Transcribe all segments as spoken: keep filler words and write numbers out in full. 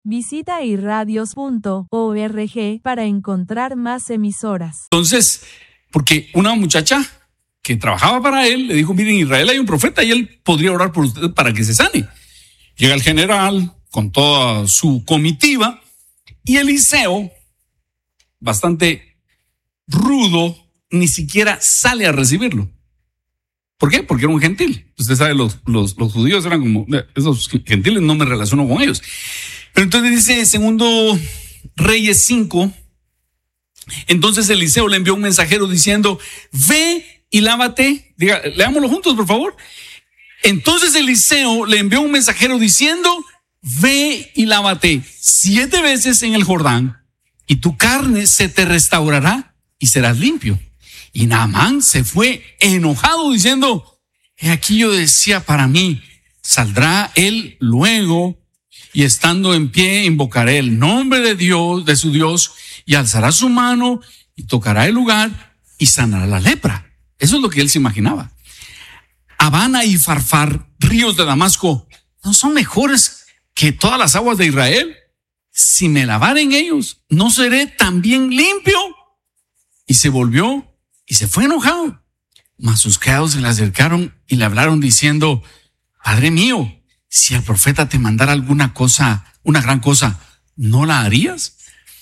Visita irradios punto org para encontrar más emisoras. Entonces, porque una muchacha que trabajaba para él le dijo: miren, en Israel hay un profeta y él podría orar por usted para que se sane. Llega el general con toda su comitiva y Eliseo, bastante rudo, ni siquiera sale a recibirlo. ¿Por qué? Porque era un gentil. Usted sabe, los, los, los judíos eran como, esos gentiles no me relaciono con ellos. Pero entonces dice segundo Reyes cinco, entonces Eliseo le envió un mensajero diciendo: ve y lávate. Diga, leámoslo juntos, por favor. Entonces Eliseo le envió un mensajero diciendo: ve y lávate siete veces en el Jordán, y tu carne se te restaurará y serás limpio. Y Naamán se fue enojado diciendo: he aquí yo decía para mí, saldrá él luego, y estando en pie invocaré el nombre de Dios, de su Dios, y alzará su mano y tocará el lugar y sanará la lepra. Eso es lo que él se imaginaba. Abana y Farfar, ríos de Damasco, ¿no son mejores que todas las aguas de Israel? Si me lavare en ellos, ¿no seré también limpio? Y se volvió y se fue enojado. Mas sus criados se le acercaron y le hablaron diciendo: Padre mío, si el profeta te mandara alguna cosa, una gran cosa, ¿no la harías?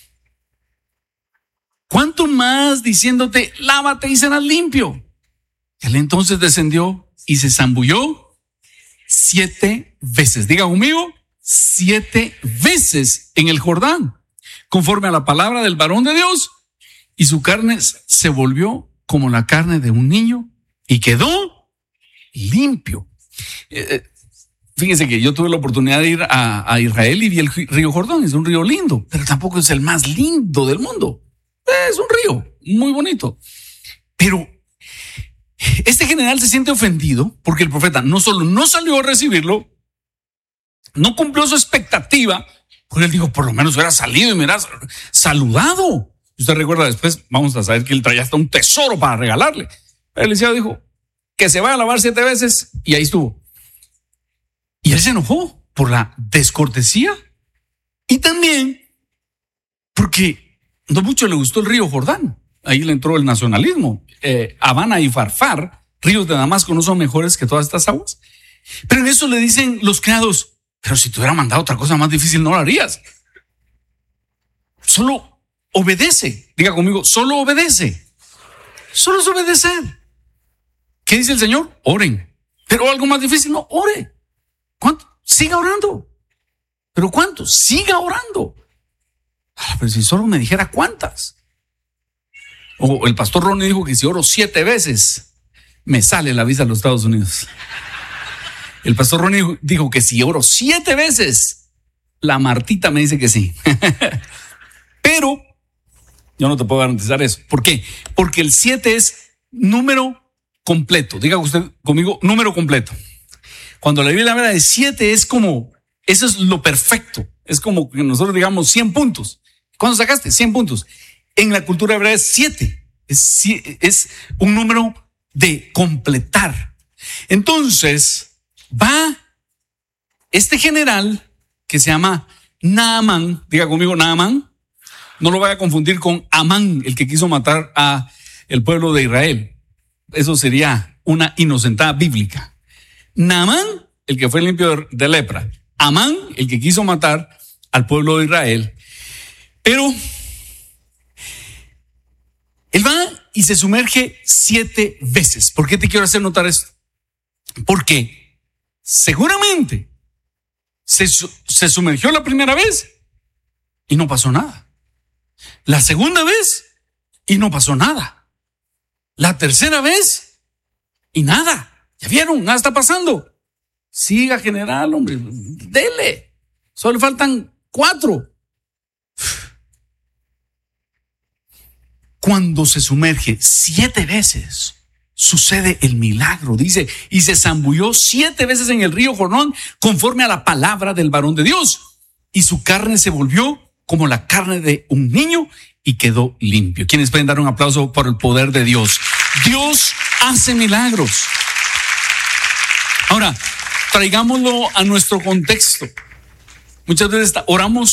¿Cuánto más diciéndote: lávate y serás limpio? Él entonces descendió y se zambulló siete veces. Diga conmigo, siete veces en el Jordán, conforme a la palabra del varón de Dios, y su carne se volvió como la carne de un niño y quedó limpio. Eh, Fíjense que yo tuve la oportunidad de ir a, a Israel y vi el río Jordán. Es un río lindo, pero tampoco es el más lindo del mundo. Es un río muy bonito. Pero este general se siente ofendido porque el profeta no solo no salió a recibirlo, no cumplió su expectativa, porque él dijo: por lo menos hubiera salido y me hubiera saludado. Usted recuerda, después vamos a saber que él traía hasta un tesoro para regalarle. Pero Eliseo dijo que se vaya a lavar siete veces y ahí estuvo. Y él se enojó por la descortesía y también porque no mucho le gustó el río Jordán. Ahí le entró el nacionalismo. Eh, Abana y Farfar, ríos de Damasco, ¿no son mejores que todas estas aguas? Pero en eso le dicen los criados: pero si te hubiera mandado otra cosa más difícil, no lo harías. Solo obedece. Diga conmigo, solo obedece. Solo es obedecer. ¿Qué dice el Señor? Oren. Pero algo más difícil, no, ore. ¿Cuánto? Siga orando. ¿Pero cuánto? Siga orando. Ah, pero si solo me dijera cuántas. O el pastor Ronnie dijo que si oro siete veces, me sale la visa a los Estados Unidos. El pastor Ronnie dijo que si oro siete veces, la Martita me dice que sí. Pero yo no te puedo garantizar eso. ¿Por qué? Porque el siete es número completo. Diga usted conmigo, número completo. Cuando la Biblia habla de siete es como, eso es lo perfecto. Es como que nosotros digamos cien puntos. ¿Cuándo sacaste? cien puntos. En la cultura hebrea es siete. Es, es un número de completar. Entonces, va este general que se llama Naamán. Diga conmigo, Naamán. No lo vaya a confundir con Amán, el que quiso matar a el pueblo de Israel. Eso sería una inocentada bíblica. Naamán, el que fue limpio de lepra. Amán, el que quiso matar al pueblo de Israel. Pero él va y se sumerge siete veces. ¿Por qué te quiero hacer notar esto? Porque seguramente se, se sumergió la primera vez y no pasó nada. La segunda vez y no pasó nada. La tercera vez y nada. ¿Ya vieron? Nada está pasando. Siga, general, hombre. Dele. Solo le faltan cuatro. Cuando se sumerge siete veces, sucede el milagro. Dice, y se zambulló siete veces en el río Jordán, conforme a la palabra del varón de Dios. Y su carne se volvió como la carne de un niño y quedó limpio. ¿Quiénes pueden dar un aplauso por el poder de Dios? Dios hace milagros. Ahora, traigámoslo a nuestro contexto. Muchas veces oramos